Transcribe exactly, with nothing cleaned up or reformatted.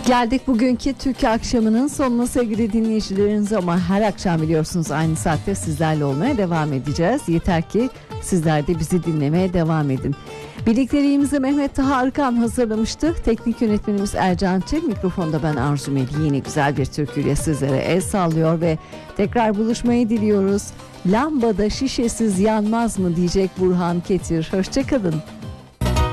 Geldik bugünkü Türkiye akşamının sonuna sevgili dinleyicileriniz, ama her akşam biliyorsunuz aynı saatte sizlerle olmaya devam edeceğiz. Yeter ki sizler de bizi dinlemeye devam edin. Birlikteliğimizi Mehmet Taha Arkan hazırlamıştı. Teknik yönetmenimiz Ercan Çek, mikrofonda ben Arzu Melih. Yine güzel bir türküyle sizlere el sallıyor ve tekrar buluşmayı diliyoruz. Lambada şişesiz yanmaz mı diyecek Burhan Ketir. Hoşçakalın.